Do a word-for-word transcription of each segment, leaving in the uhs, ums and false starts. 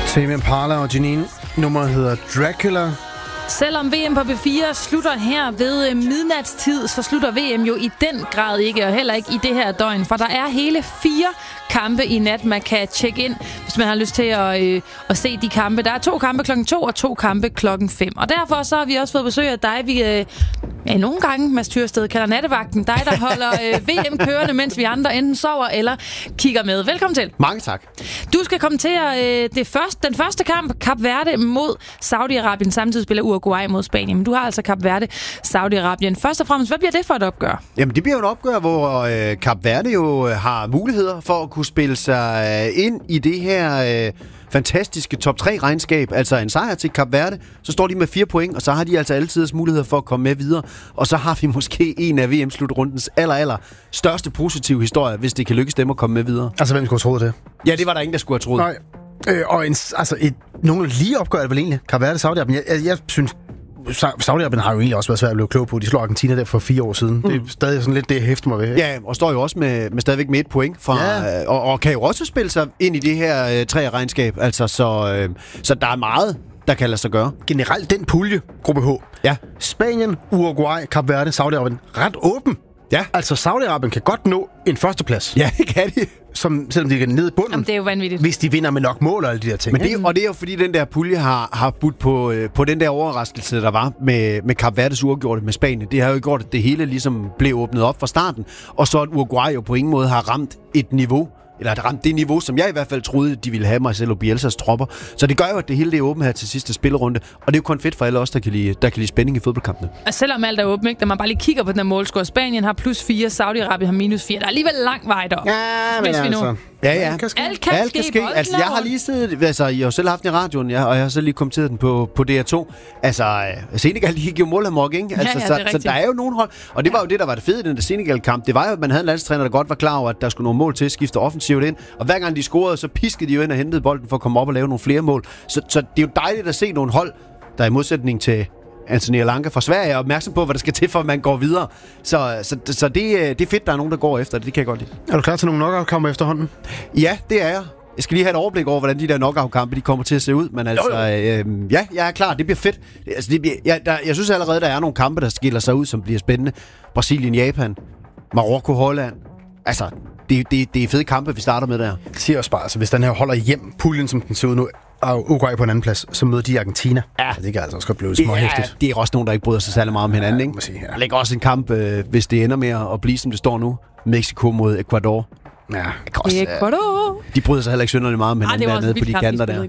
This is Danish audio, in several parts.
Tame Impala og Janine. Nummeret hedder Dracula. Selvom V M på B fire slutter her ved midnatstid, så slutter V M jo i den grad ikke, og heller ikke i det her døgn. For der er hele fire kampe i nat, man kan tjekke ind, hvis man har lyst til at, øh, at se de kampe. Der er to kampe klokken to og to kampe klokken fem. Og derfor så har vi også fået besøg af dig, vi øh, ja, nogle gange, Mads Tyrsted, kalder nattevagten. Dig, der holder øh, V M kørende, mens vi andre enten sover eller kigger med. Velkommen til. Mange tak. Du skal kommentere øh, det første, den første kamp, Kap Verde mod Saudi-Arabien. Samtidig spiller Uruguay mod Spanien. Men du har altså Kap Verde, Saudi-Arabien. Først og fremmest, hvad bliver det for et opgør? Jamen, det bliver jo et opgør, hvor øh, Kap Verde jo har muligheder for at kunne spille sig øh, ind i det her øh, fantastiske top tre regnskab. Altså en sejr til Kap Verde, så står de med fire point, og så har de altså altid muligheder for at komme med videre. Og så har vi måske en af V M-slutrundens aller, aller største positive historie, hvis det kan lykkes dem at komme med videre. Altså, hvem skulle have troet det? Ja, det var der ingen, der skulle have troet. Nej. Øh, og en, altså, et, nogle lige opgør er det vel egentlig. Kap Verde, Saudi-Arabien. Jeg, jeg, jeg synes, Saudi-Arabien har jo egentlig også været svært at blive klog på. De slog Argentina der for fire år siden. Mm. Det er stadig sådan lidt det, jeg hæfter mig ved. Ikke? Ja, og står jo også med, med stadigvæk med et point fra, ja. og, og kan jo også spille sig ind i det her øh, tre-regnskab. Altså, så, øh, så der er meget, der kan lade sig gøre. Generelt den pulje, gruppe H. Ja. Spanien, Uruguay, Kap Verde, Saudi-Arabien. Ret åben. Ja. Altså, Saudi-Arabien kan godt nå en førsteplads. Ja, det kan de. Som, selvom de kan ned i bunden. Jamen, det er jo vanvittigt. Hvis de vinder med nok mål og alle de der ting. Men det, og det er jo fordi, den der pulje har, har budt på, øh, på den der overraskelse, der var med, med Kap Verdes uafgjorte med Spanien. Det har jo gjort, at det hele ligesom blev åbnet op fra starten. Og så at Uruguay jo på ingen måde har ramt et niveau, eller har ramt det niveau, som jeg i hvert fald troede, de ville have Marcelo Bielsas tropper. Så det gør jo, at det hele det er åbent her til sidste spillerunde. Og det er jo kun fedt for alle os, der kan lide, der kan lide spænding i fodboldkampene. Og selvom alt er åbent, ikke? Da man bare lige kigger på den her målscore. Spanien har plus fire, Saudi-Arabien har minus fire. Der er alligevel lang vej derop. Ja, men hvis vi altså... nu... Ja, ja. Alt kan ske. Alt kan ske. Altså, jeg har lige siddet... Altså, jeg har selv haft den i radioen, ja, og jeg har selv lige kommenteret den på, på D R to. Altså, Senegal, de gik jo målamok, ikke? Altså, ja, ja, så, så der er jo nogle hold... Og det var jo det, der var det fede i den der Senegal-kamp. Det var jo, at man havde en landstræner, der godt var klar over, at der skulle nogle mål til at skifte offensivt ind. Og hver gang de scorede, så piskede de jo ind og hentede bolden for at komme op og lave nogle flere mål. Så, så det er jo dejligt at se nogle hold, der i modsætning til Anthony Alanka fra Sverige er opmærksom på, hvad der skal til, for at man går videre. Så, så, så det, det er fedt, der er nogen, der går efter det. Det kan jeg godt lide. Er du klar til nogle knockout-kampe efterhånden? Ja, det er jeg. Jeg skal lige have et overblik over, hvordan de der knockout-kampe de kommer til at se ud. Men altså, jo, jo. Øh, ja, jeg er klar. Det bliver fedt. Altså, det bliver, jeg, der, jeg synes allerede, der er nogle kampe, der skiller sig ud, som bliver spændende. Brasilien, Japan, Marokko, Holland. Altså, det, det, det er fede kampe, vi starter med der. Jeg siger også bare, altså, hvis den her holder hjem puljen, som den ser ud nu, og Uruguay på en anden plads, så møder de Argentina. Ja. Så det kan altså også godt blive småhæftigt. Ja, det er også nogen, der ikke bryder sig særlig meget om hinanden, ikke? Sige, ja. Der ligger også en kamp, øh, hvis det ender med at blive, som det står nu. Mexico mod Ecuador. Ja. Også, Ecuador. De bryder sig heller ikke synderligt meget om hinanden dernede på de kanter der.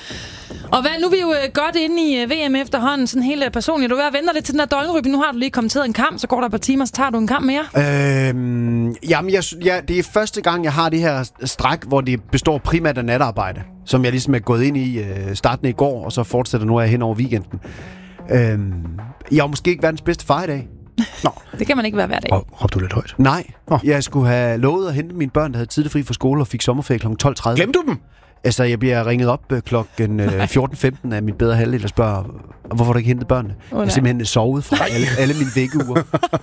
Og hvad, nu er vi jo godt inde i V M efterhånden, sådan helt personligt. Du er ved at vente lidt til den der døgnrybe. Nu har du lige kommenteret en kamp, så går der et par timer, så tager du en kamp mere. Øhm, jamen, jeg, ja, det er første gang, jeg har det her stræk, hvor det består primært af natarbejde, som jeg ligesom er gået ind i øh, starten i går, og så fortsætter nu af hen over weekenden. Øhm, jeg har måske ikke verdens bedste far i dag. Nå. Det kan man ikke være hver dag. Og råbte du lidt højt? Nej, oh. Jeg skulle have lovet at hente mine børn, der havde tidlig fri fra skole og fik sommerferie klokken tolv tredive. Glemte du dem? Altså, jeg bliver ringet op klokken fjorten femten af min bedre halvdel og spørger, hvorfor du ikke hentet børnene? Oh, jeg har simpelthen sovet fra alle, alle mine vækkeuger.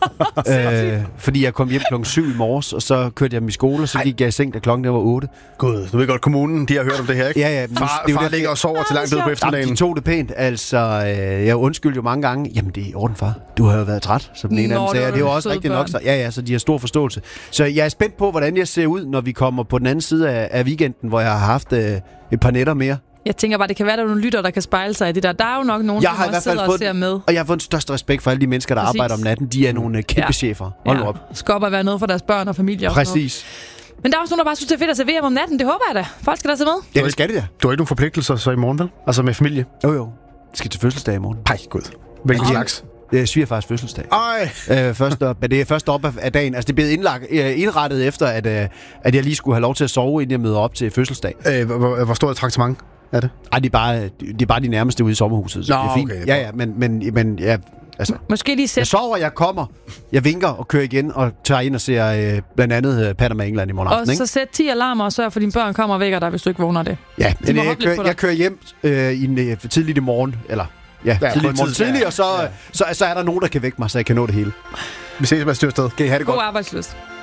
øh, fordi jeg kom hjem klokken syv i morges, og så kørte jeg dem i skole, og så gik jeg i seng, da klokken der var otte. Gud, du ved godt, kommunen, de har hørt om det her, ikke? Ja, ja. Men far, det far ligger og sover til langt ud på eftermiddagen. De tog det pænt. Altså, øh, jeg undskyldte jo mange gange. Jamen, det er i orden, far. Du har jo været træt, som den ene af dem sagde. Det er jo også rigtig nok. Så, ja, ja, så de har stor forståelse. Så jeg er spændt på, hvordan jeg ser ud, når vi kommer på den anden side af, af weekenden, hvor jeg har haft øh, et par nætter mere. Jeg tænker bare, det kan være, der er nogle lytter, der kan spejle sig i det der. Der er jo nok nogen, jeg som også sidder og ser med. Og jeg har fået den største respekt for alle de mennesker, der Præcis. arbejder om natten. De er nogle kæmpe ja. chefer. Hold ja. op. Skal op og være noget for deres børn og familie. Præcis. Og men der er også nogen, der bare synes, det er fedt at se V M om natten. Det håber jeg da. Folk skal da se med. Ja, det skal det da. Du har ikke nogen forpligtelser så i morgen, vel? Altså med familie? Jo, jo. Jeg skal til fødselsdag i morgen. Nej, gud. Hvilken slags? Det er svigerfars fødselsdag. Ej. Øh, først op, det er først op af dagen. Altså, det er blevet indlagt, indrettet efter, at, at jeg lige skulle have lov til at sove, inden jeg møder op til fødselsdag. Øh, hvor, hvor stort et traktement er det? Ej, det er bare, det er bare de nærmeste ude i sommerhuset, så Nå, det er fint. Okay, ja, ja, men, men, men ja, altså... Måske lige sæt... Jeg sover, jeg kommer, jeg vinker og kører igen, og tager ind og ser øh, blandt andet øh, Panama England i morgen aften, ikke? Og så sæt ti alarmer og sørg for, at dine børn kommer og vækker dig, hvis du ikke vågner det. Ja, men jeg, jeg, kører, jeg kører hjem øh, i, øh, tidligt i morgen, eller... Ja, ja tidligt i morgen tidlig, ja, og så, ja. så, så, så er der nogen, der kan vække mig, så jeg kan nå det hele. Vi ses, Mads Tyrsted. Kan I have det godt? God arbejdsløst.